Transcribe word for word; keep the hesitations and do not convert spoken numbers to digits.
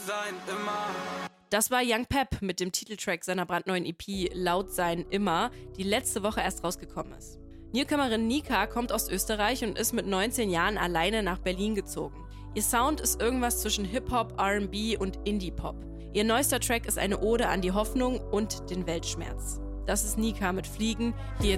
sein immer. Das war Young Pep mit dem Titeltrack seiner brandneuen E P Laut sein immer, die letzte Woche erst rausgekommen ist. Newcomerin Nika kommt aus Österreich und ist mit neunzehn Jahren alleine nach Berlin gezogen. Ihr Sound ist irgendwas zwischen Hip-Hop, R and B und Indie-Pop. Ihr neuester Track ist eine Ode an die Hoffnung und den Weltschmerz. Das ist Nika mit Fliegen, die